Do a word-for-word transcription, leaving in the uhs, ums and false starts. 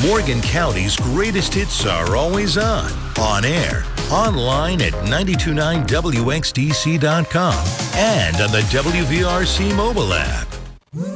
Morgan County's greatest hits are always on. On air, online at nine two nine W X D C dot com, and on the W V R C mobile app.